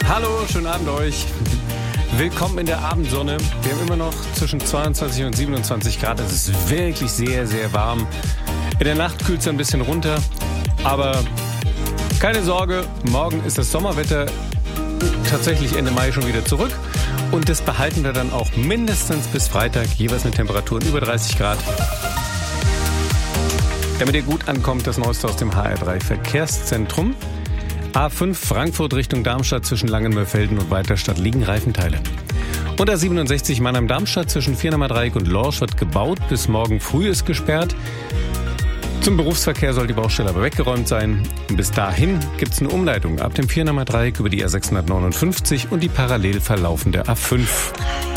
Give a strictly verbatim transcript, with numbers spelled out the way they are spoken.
Hallo, schönen Abend euch. Willkommen in der Abendsonne. Wir haben immer noch zwischen zweiundzwanzig und siebenundzwanzig Grad. Es ist wirklich sehr, sehr warm. In der Nacht kühlt es ein bisschen runter. Aber keine Sorge, morgen ist das Sommerwetter tatsächlich Ende Mai schon wieder zurück. Und das behalten wir dann auch mindestens bis Freitag, jeweils mit Temperaturen über dreißig Grad. Damit ihr gut ankommt, das Neueste aus dem H R drei Verkehrszentrum. A fünf Frankfurt Richtung Darmstadt zwischen Langenmörfelden und Weiterstadt liegen Reifenteile. Und A siebenundsechzig Mannheim-Darmstadt zwischen Viernamer Dreieck und Lorsch wird gebaut. Bis morgen früh ist gesperrt. Zum Berufsverkehr soll die Baustelle aber weggeräumt sein. Und bis dahin gibt es eine Umleitung ab dem Viernamer Dreieck über die A sechshundertneunundfünfzig und die parallel verlaufende A fünf.